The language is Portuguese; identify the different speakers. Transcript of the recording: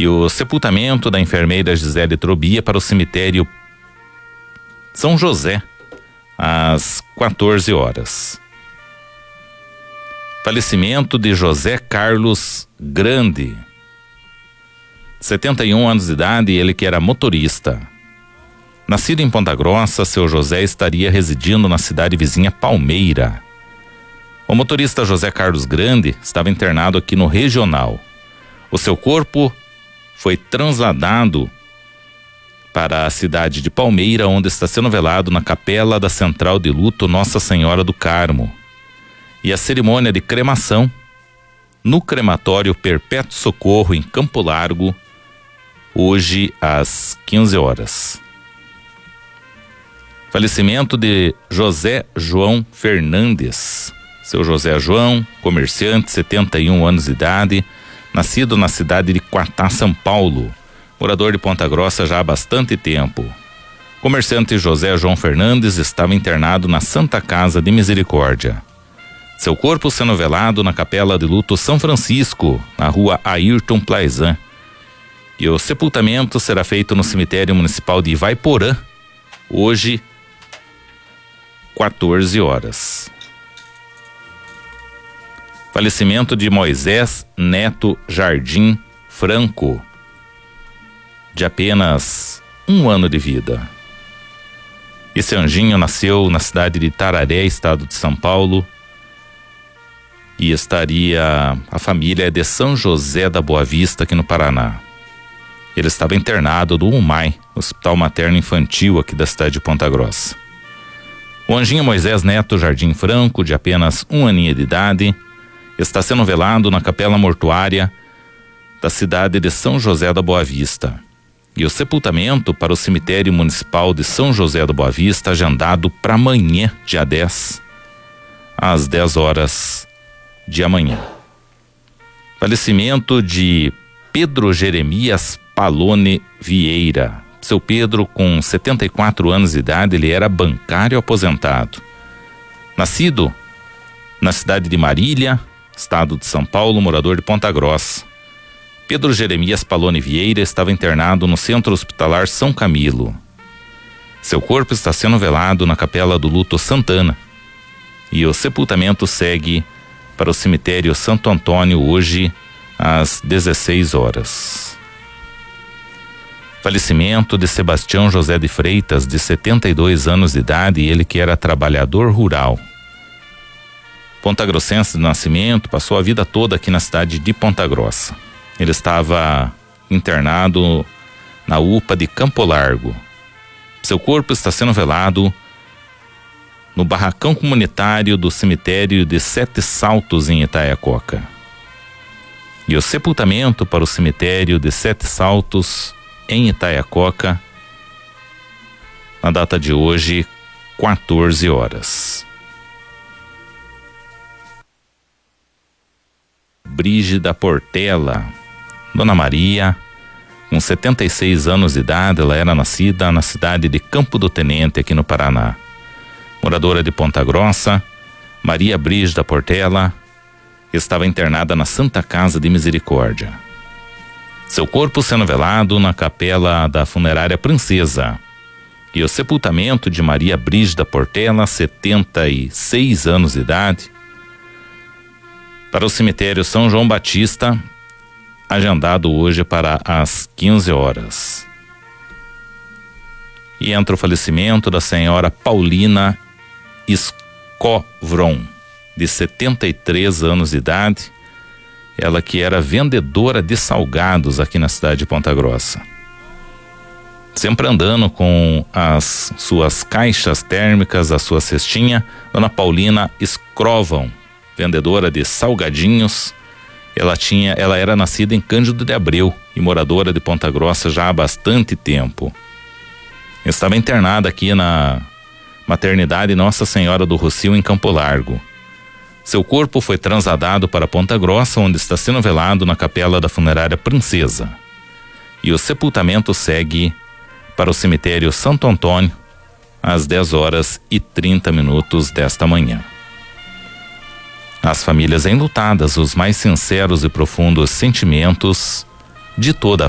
Speaker 1: E o sepultamento da enfermeira Gisele Trobia para o cemitério São José, às 14 horas. Falecimento de José Carlos Grande, 71 anos de idade, ele que era motorista. Nascido em Ponta Grossa, seu José estaria residindo na cidade vizinha Palmeira. O motorista José Carlos Grande estava internado aqui no Regional. O seu corpo foi trasladado para a cidade de Palmeira, onde está sendo velado na capela da Central de Luto Nossa Senhora do Carmo. E a cerimônia de cremação no crematório Perpétuo Socorro em Campo Largo, hoje às 15 horas. Falecimento de José João Fernandes. Seu José João, comerciante, 71 anos de idade, nascido na cidade de Quatá, São Paulo, morador de Ponta Grossa já há bastante tempo. Comerciante José João Fernandes estava internado na Santa Casa de Misericórdia. Seu corpo sendo velado na Capela de Luto São Francisco, na rua Ayrton Plaizan. E o sepultamento será feito no cemitério municipal de Ivaiporã, hoje, 14 horas. Falecimento de Moisés Neto Jardim Franco, de apenas 1 ano de vida. Esse anjinho nasceu na cidade de Tararé, estado de São Paulo, e a família é de São José da Boa Vista, aqui no Paraná. Ele estava internado no UMAI, Hospital Materno Infantil, aqui da cidade de Ponta Grossa. O anjinho Moisés Neto Jardim Franco, de apenas 1 aninho de idade, está sendo velado na capela mortuária da cidade de São José da Boa Vista. E o sepultamento para o cemitério municipal de São José da Boa Vista agendado para amanhã, dia 10, às 10 horas de amanhã. Falecimento de Pedro Jeremias Palone Vieira. Seu Pedro, com 74 anos de idade, ele era bancário aposentado. Nascido na cidade de Marília, estado de São Paulo, morador de Ponta Grossa. Pedro Jeremias Palone Vieira estava internado no Centro Hospitalar São Camilo. Seu corpo está sendo velado na Capela do Luto Santana. E o sepultamento segue para o cemitério Santo Antônio, hoje às 16 horas. Falecimento de Sebastião José de Freitas, de 72 anos de idade, ele que era trabalhador rural. Pontagrossense de nascimento, passou a vida toda aqui na cidade de Ponta Grossa. Ele estava internado na UPA de Campo Largo. Seu corpo está sendo velado no barracão comunitário do cemitério de Sete Saltos, em Itaiacoca. E o sepultamento para o cemitério de Sete Saltos, em Itaiacoca, na data de hoje, 14 horas. Brígida Portela, Dona Maria, com 76 anos de idade, ela era nascida na cidade de Campo do Tenente, aqui no Paraná. Moradora de Ponta Grossa, Maria Brígida Portela estava internada na Santa Casa de Misericórdia. Seu corpo sendo velado na capela da Funerária Princesa. E o sepultamento de Maria Brígida Portela, 76 anos de idade, para o cemitério São João Batista, agendado hoje para as 15 horas. E entra o falecimento da senhora Paulina Scovron, de 73 anos de idade, ela que era vendedora de salgados aqui na cidade de Ponta Grossa. Sempre andando com as suas caixas térmicas, a sua cestinha, Dona Paulina Scrovon, vendedora de salgadinhos. Ela era nascida em Cândido de Abreu e moradora de Ponta Grossa já há bastante tempo. Estava internada aqui na maternidade Nossa Senhora do Rocio, em Campo Largo. Seu corpo foi trasladado para Ponta Grossa, onde está sendo velado na capela da Funerária Princesa. E o sepultamento segue para o cemitério Santo Antônio, às 10h30 desta manhã. As famílias enlutadas, os mais sinceros e profundos sentimentos de toda a